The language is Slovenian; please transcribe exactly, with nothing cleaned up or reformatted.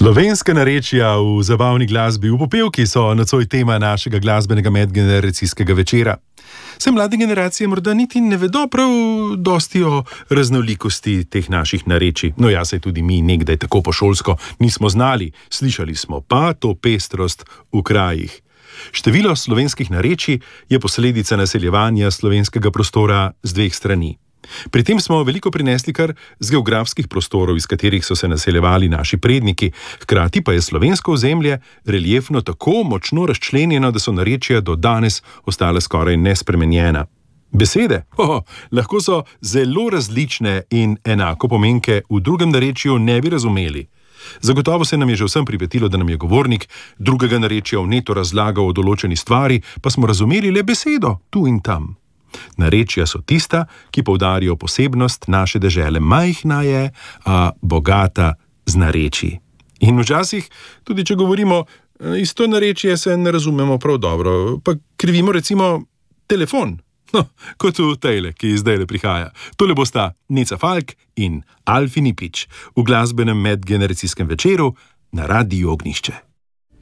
Slovenska narečja v zabavni glasbi, v popevki so nocoj tema našega glasbenega medgeneracijskega večera. Se mlade generacije morda niti ne vedo prav dosti o raznolikosti teh naših narečij. No ja, saj tudi mi nekdaj tako pošolsko nismo znali, slišali smo pa to pestrost v krajih. Število slovenskih narečij je posledica naseljevanja slovenskega prostora z dveh strani. Pri tem smo veliko prinesli kar z geografskih prostorov, iz katerih so se naseljevali naši predniki, hkrati pa je slovensko ozemlje reliefno tako močno razčlenjeno, da so narečja do danes ostale skoraj nespremenjena. Besede oh, lahko so zelo različne in enako pomenke v drugem narečju ne bi razumeli. Zagotovo se nam je že vsem pripetilo, da nam je govornik drugega narečja vneto razlagal o določeni stvari, pa smo razumeli le besedo tu in tam. Narečja so tista, ki poudarijo posebnost naše dežele. Majhna je, a bogata z narečji. In včasih, tudi če govorimo isto narečje, se ne razumemo prav dobro. Pa krivimo recimo telefon, no, kot v tejle, ki zdajle prihaja. Tole bosta Neca Falk in Alfi Nipič v glasbenem medgeneracijskem večeru na Radiu Ognjišče.